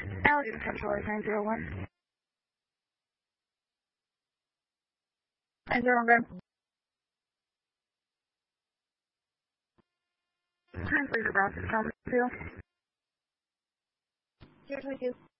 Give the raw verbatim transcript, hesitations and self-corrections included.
Allergy Centralized nine zero one. nine zero one. Translator Browser Common Field. zero twenty-two.